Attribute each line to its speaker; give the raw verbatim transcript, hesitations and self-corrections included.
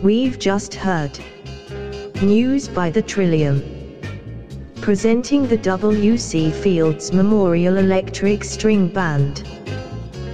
Speaker 1: We've just heard news by the Trillium, presenting the W C Fields Memorial Electric String Band.